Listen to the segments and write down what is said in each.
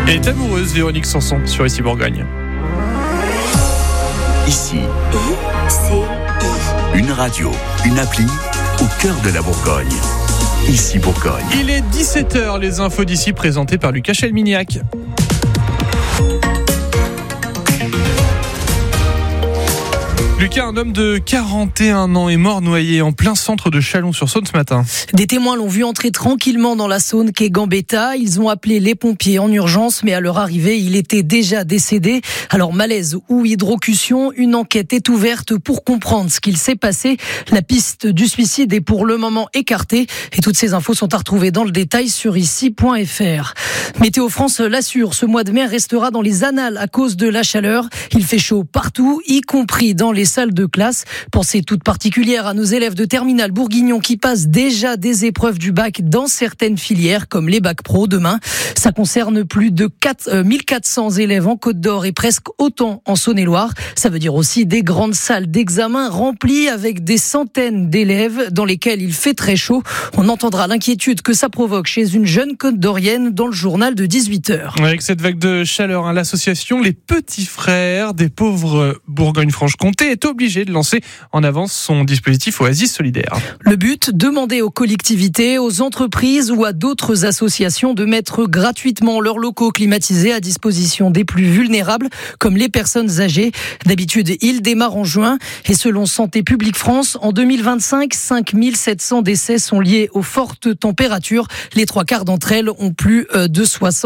Elle est amoureuse, Véronique Sanson, sur Ici Bourgogne. Ici, une radio, une appli au cœur de la Bourgogne. Ici Bourgogne. Il est 17h, les infos d'ici présentées par Lucas Chelmignac. Lucas, un homme de 41 ans est mort noyé en plein centre de Chalon-sur-Saône ce matin. Des témoins l'ont vu entrer tranquillement dans la Saône quai Gambetta. Ils ont appelé les pompiers en urgence, mais à leur arrivée, il était déjà décédé. Alors malaise ou hydrocution, une enquête est ouverte pour comprendre ce qu'il s'est passé. La piste du suicide est pour le moment écartée et toutes ces infos sont à retrouver dans le détail sur ici.fr. Météo France l'assure, ce mois de mai restera dans les annales à cause de la chaleur. Il fait chaud partout, y compris dans les salles de classe. Pensée toute particulière à nos élèves de terminale Bourguignon qui passent déjà des épreuves du bac dans certaines filières comme les bacs pro demain. Ça concerne plus de 1400 élèves en Côte d'Or et presque autant en Saône-et-Loire. Ça veut dire aussi des grandes salles d'examen remplies avec des centaines d'élèves dans lesquelles il fait très chaud. On entendra l'inquiétude que ça provoque chez une jeune Côte d'Orienne dans le journal de 18h. Avec cette vague de chaleur, l'association Les Petits Frères des pauvres Bourgogne-Franche-Comté est obligé de lancer en avance son dispositif Oasis Solidaire. Le but, demander aux collectivités, aux entreprises ou à d'autres associations de mettre gratuitement leurs locaux climatisés à disposition des plus vulnérables, comme les personnes âgées. D'habitude, il démarre en juin et selon Santé publique France, en 2025, 5700 décès sont liés aux fortes températures. Les trois quarts d'entre eux ont plus de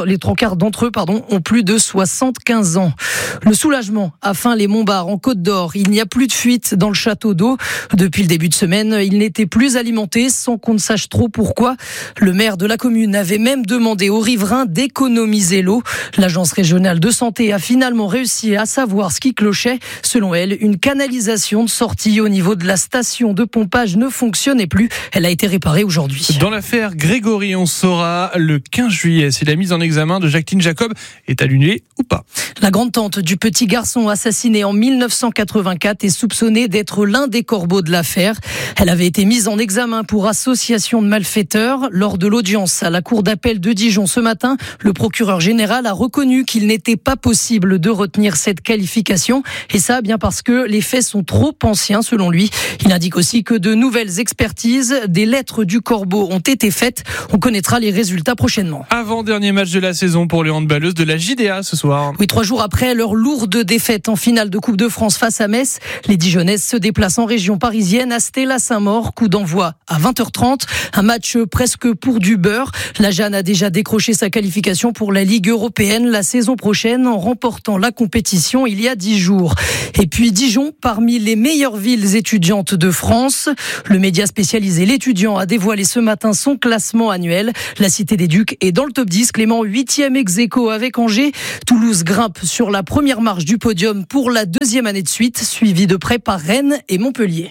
75 ans. Le soulagement a faim les Montbard en Côte d'Or. Il n'y a plus de fuite dans le château d'eau. Depuis le début de semaine, il n'était plus alimenté sans qu'on ne sache trop pourquoi. Le maire de la commune avait même demandé aux riverains d'économiser l'eau. L'agence régionale de santé a finalement réussi à savoir ce qui clochait. Selon elle, une canalisation de sortie au niveau de la station de pompage ne fonctionnait plus. Elle a été réparée aujourd'hui. Dans l'affaire Grégory, on saura le 15 juillet si la mise en examen de Jacqueline Jacob est annulée ou pas. La grande-tante du petit garçon assassiné en 1984 est soupçonnée d'être l'un des corbeaux de l'affaire. Elle avait été mise en examen pour association de malfaiteurs. Lors de l'audience à la cour d'appel de Dijon ce matin, le procureur général a reconnu qu'il n'était pas possible de retenir cette qualification. Et ça, bien parce que les faits sont trop anciens selon lui. Il indique aussi que de nouvelles expertises des lettres du corbeau ont été faites. On connaîtra les résultats prochainement. Avant-dernier match de la saison pour les handballeuses de la JDA ce soir. Oui, 3 jours après leur lourde défaite en finale de Coupe de France face à Metz, les Dijonnaises se déplacent en région parisienne à Stella-Saint-Maur. Coup d'envoi à 20h30. Un match presque pour du beurre. La Jeanne a déjà décroché sa qualification pour la Ligue européenne la saison prochaine en remportant la compétition il y a 10 jours. Et puis Dijon, parmi les meilleures villes étudiantes de France. Le média spécialisé L'Étudiant a dévoilé ce matin son classement annuel. La Cité des Ducs est dans le top 10. Clément, 8e ex-aequo avec Angers. Toulouse grimpe sur la première marche du podium pour la 2e année de suite, suivi de près par Rennes et Montpellier.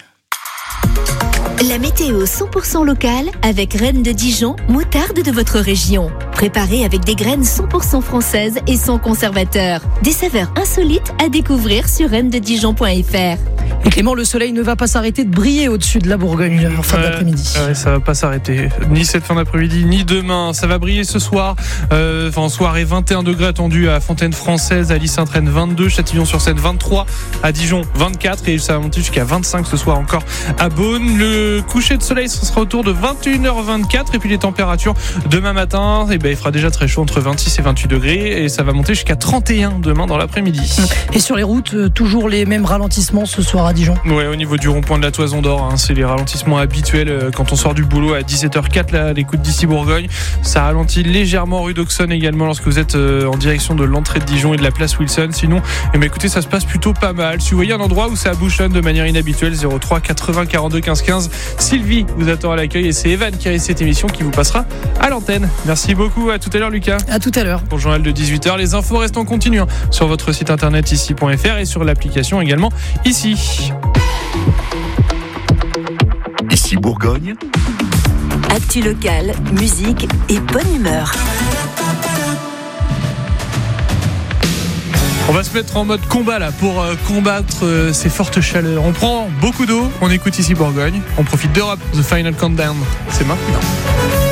La météo 100% locale avec Rennes de Dijon, moutarde de votre région. Préparée avec des graines 100% françaises et sans conservateur. Des saveurs insolites à découvrir sur rennededijon.fr. Et Clément, le soleil ne va pas s'arrêter de briller au-dessus de la Bourgogne en fin d'après-midi. Ouais, ça va pas s'arrêter. Ni cette fin d'après-midi, ni demain. Ça va briller ce soir. En soirée, 21 degrés attendus à Fontaine-Française, à Lys-Saint-Traine 22, Châtillon-sur-Seine 23, à Dijon 24 et ça va monter jusqu'à 25 ce soir encore à Beaune. Le coucher de soleil, ce sera autour de 21h24 et puis les températures demain matin, il fera déjà très chaud entre 26 et 28 degrés et ça va monter jusqu'à 31 demain dans l'après-midi. Et sur les routes, toujours les mêmes ralentissements ce soir à Dijon. Ouais, au niveau du rond-point de la Toison d'Or, c'est les ralentissements habituels quand on sort du boulot à 17h04 là, l'écoute d'ici Bourgogne. Ça ralentit légèrement rue d'Auxonne également lorsque vous êtes en direction de l'entrée de Dijon et de la place Wilson. Sinon, écoutez, ça se passe plutôt pas mal. Si vous voyez un endroit où ça bouchonne de manière inhabituelle, 03 80 42 15 15. Sylvie vous attend à l'accueil et c'est Evan qui a cette émission qui vous passera à l'antenne. Merci beaucoup, à tout à l'heure Lucas. À tout à l'heure. Pour le journal de 18h, les infos restent en continu sur votre site internet ici.fr et sur l'application également ici. Ici Bourgogne. Actu locale, musique et bonne humeur. On va se mettre en mode combat là pour combattre ces fortes chaleurs. On prend beaucoup d'eau, on écoute ici Bourgogne, on profite d'Europe, The Final Countdown. C'est maintenant.